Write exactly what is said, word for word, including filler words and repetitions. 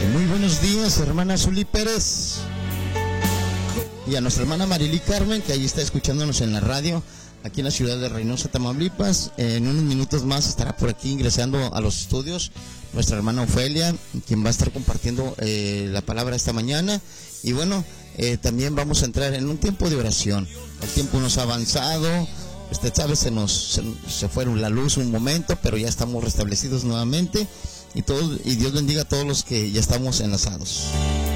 Muy buenos días, hermana Zuli Pérez, y a nuestra hermana Marily Carmen, que ahí está escuchándonos en la radio, aquí en la ciudad de Reynosa, Tamaulipas. En unos minutos más estará por aquí ingresando a los estudios nuestra hermana Ofelia, quien va a estar compartiendo eh, la palabra esta mañana. Y bueno, eh, también vamos a entrar en un tiempo de oración. El tiempo nos ha avanzado, usted sabe, se nos se, se fueron la luz un momento, pero ya estamos restablecidos nuevamente. Y, todo, y Dios bendiga a todos los que ya estamos enlazados.